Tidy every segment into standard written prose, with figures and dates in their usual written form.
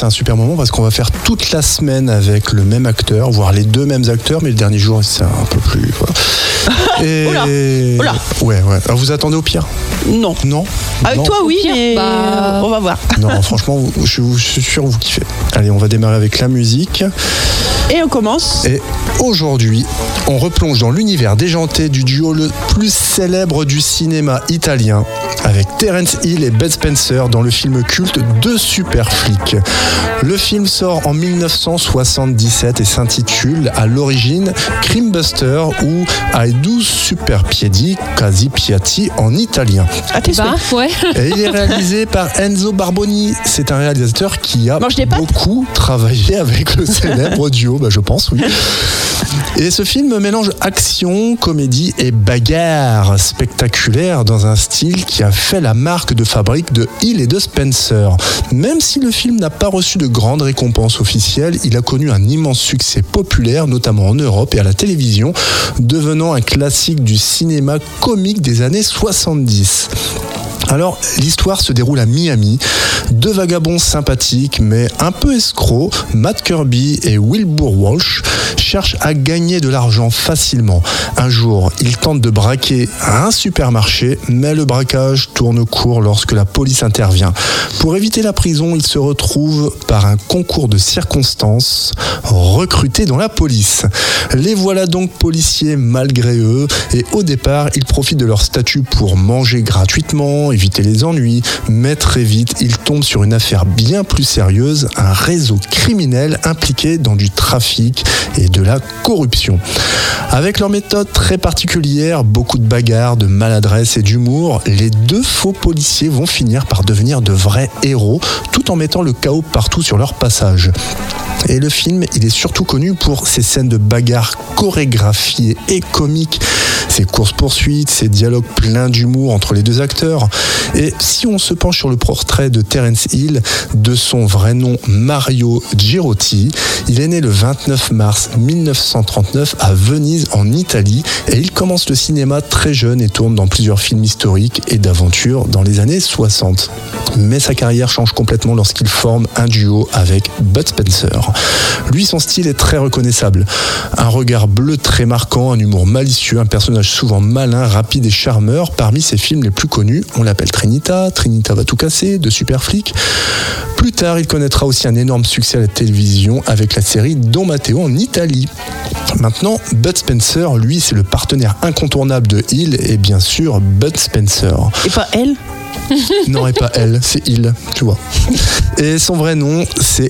c'est un super moment parce qu'on va faire toute la semaine avec le même acteur, voire les deux mêmes acteurs, mais le dernier jour, c'est un peu plus... Voilà. Et... Oula. Ouais. Alors, vous attendez au pire ? Non. Non. Avec toi, oui, mais on va voir. Non, franchement, je suis sûr que vous kiffez. Allez, on va démarrer avec la musique. Et on commence. Et aujourd'hui, on replonge dans l'univers déjanté du duo le plus célèbre du cinéma italien, avec Terence Hill et Bud Spencer dans le film culte Deux super flics. Le film sort en 1977 et s'intitule à l'origine Crime Buster ou Ai due super piedi quasi piatti en italien. Ouais. Et il est réalisé par Enzo Barboni. C'est un réalisateur qui a beaucoup travaillé avec le célèbre duo, je pense, oui. Et ce film mélange action, comédie et bagarre spectaculaire dans un style qui a fait la marque de fabrique de Hill et de Spencer. Même si le film n'a pas reçu de grandes récompenses officielles, il a connu un immense succès populaire, notamment en Europe et à la télévision, devenant un classique du cinéma comique des années 70. Alors, l'histoire se déroule à Miami. Deux vagabonds sympathiques, mais un peu escrocs, Matt Kirby et Wilbur Walsh, cherchent à gagner de l'argent facilement. Un jour, ils tentent de braquer un supermarché, mais le braquage tourne court lorsque la police intervient. Pour éviter la prison, ils se retrouvent, par un concours de circonstances, recrutés dans la police. Les voilà donc policiers malgré eux, et au départ, ils profitent de leur statut pour manger gratuitement, éviter les ennuis, mais très vite, ils tombent sur une affaire bien plus sérieuse, un réseau criminel impliqué dans du trafic et de la corruption. Avec leur méthode très particulière, beaucoup de bagarres, de maladresse et d'humour, les deux faux policiers vont finir par devenir de vrais héros, tout en mettant le chaos partout sur leur passage. Et le film, il est surtout connu pour ses scènes de bagarre chorégraphiées et comiques, ses courses-poursuites, ses dialogues pleins d'humour entre les deux acteurs. Et si on se penche sur le portrait de Terence Hill, de son vrai nom Mario Girotti, il est né le 29 mars 1939 à Venise en Italie et il commence le cinéma très jeune et tourne dans plusieurs films historiques et d'aventure dans les années 60. Mais sa carrière change complètement lorsqu'il forme un duo avec Bud Spencer. Lui, son style est très reconnaissable. Un regard bleu très marquant, un humour malicieux, un personnage souvent malin, rapide et charmeur. Parmi ses films les plus connus, on l'appelle Trinita va tout casser, de super flics. Plus tard, il connaîtra aussi un énorme succès à la télévision avec la série Don Matteo en Italie. Maintenant, Bud Spencer, lui, c'est le partenaire incontournable de Hill et bien sûr Bud Spencer. Et pas elle ? Non, et pas elle, c'est Hill, tu vois. Et son vrai nom, c'est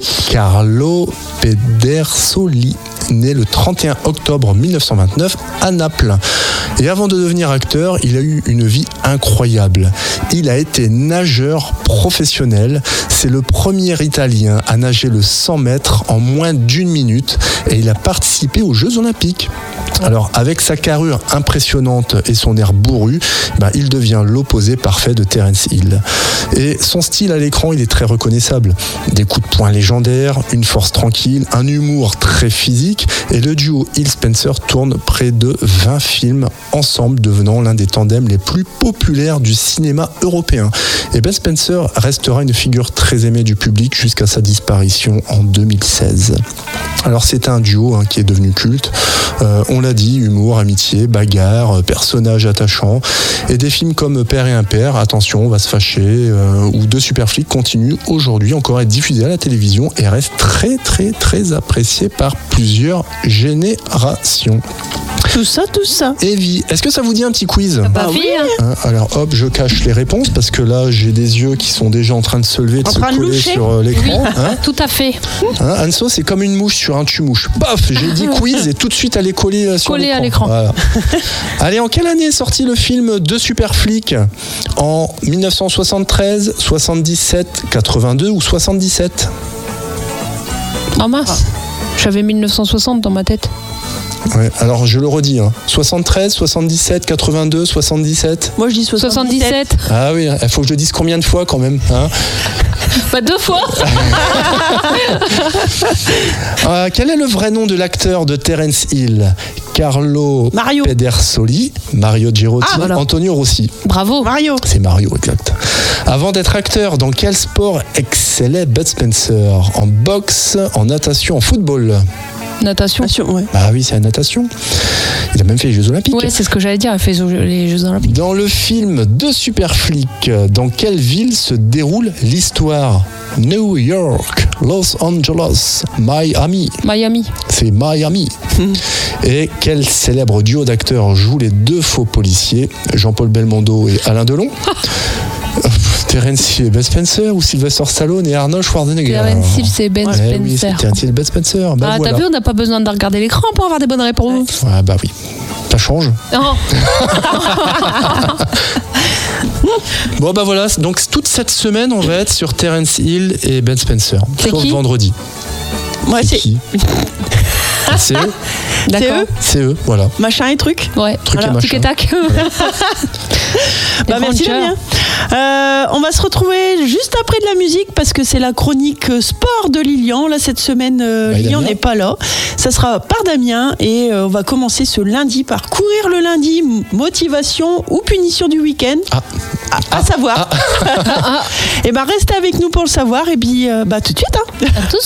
Carlo Pedersoli, né le 31 octobre 1929 à Naples. Et avant de devenir acteur, il a eu une vie incroyable. Il a été nageur professionnel. C'est le premier Italien à nager le 100 mètres en moins d'1 minute et il a participé aux Jeux Olympiques. Alors, avec sa carrure impressionnante et son air bourru, il devient l'opposé parfait de Terence Hill. Et son style à l'écran, il est très reconnaissable. Des coups de poing légendaires, une force tranquille, un humour très physique, et le duo Hill-Spencer tourne près de 20 films ensemble, devenant l'un des tandems les plus populaires du cinéma européen. Et Bud Spencer restera une figure très aimée du public jusqu'à sa disparition en 2016. Alors c'est un duo qui est devenu culte. On l'a dit, humour, amitié, bagarre, personnages attachants. Et des films comme Père et Impair, Attention, on va se fâcher, ou Deux super flics continuent aujourd'hui encore à être diffusés à la télévision et restent très très très appréciés par plusieurs générations. Tout ça. Evie, est-ce que ça vous dit un petit quiz ? Oui. Alors hop, je cache les réponses parce que là j'ai des yeux qui sont déjà en train de se lever, de se coller sur l'écran. Oui, tout à fait. Anso, c'est comme une mouche sur un tue-mouche. Paf, j'ai dit quiz et tout de suite elle est collée sur l'écran. À l'écran. Voilà. Allez, en quelle année est sorti le film Deux super flics ? En 1973, 77, 82 ou 77 ? En mars. J'avais 1960 dans ma tête. Ouais, alors je le redis, 73, 77, 82, 77. Moi je dis 77. Ah oui, il faut que je dise combien de fois quand même, Pas 2 fois. Quel est le vrai nom de l'acteur de Terence Hill ? Carlo Pedersoli, Mario Girotti, voilà. Antonio Rossi. Bravo. Mario. C'est Mario, exact. Avant d'être acteur, dans quel sport excellait Bud Spencer? En boxe, en natation, en football? Natation. Ouais. Ah oui, c'est la natation. Il a même fait les Jeux Olympiques. Ouais, c'est ce que j'allais dire, il fait les Jeux Olympiques. Dans le film Deux super flics, dans quelle ville se déroule l'histoire? New York, Los Angeles, Miami. Miami. C'est Miami. Et quel célèbre duo d'acteurs joue les deux faux policiers, Jean-Paul Belmondo et Alain Delon? Terence Hill et Bud Spencer, ou Sylvester Stallone et Arnold Schwarzenegger? Terence Hill, c'est Ben Spencer. Oui, c'est Terence Hill et Bud Spencer. Bah, voilà. T'as vu, on n'a pas besoin de regarder l'écran pour avoir des bonnes réponses. Ouais, bah oui. Ça change. Non. Bon bah voilà, donc toute cette semaine on va être sur Terence Hill et Ben Spencer. C'est sauf qui? vendredi. Ouais, c'est qui? C'est eux. D'accord. C'est eux, voilà. Machin et truc. Ouais. Truc et Voilà. machin. Tic et tac. Bah, merci Damien. On va se retrouver juste après de la musique parce que c'est la chronique sport de Lilian. Là cette semaine, Lilian n'est pas là. Ça sera par Damien et on va commencer ce lundi par courir le lundi, motivation ou punition du week-end. À savoir. Et bah restez avec nous pour le savoir et puis tout de suite. À tous.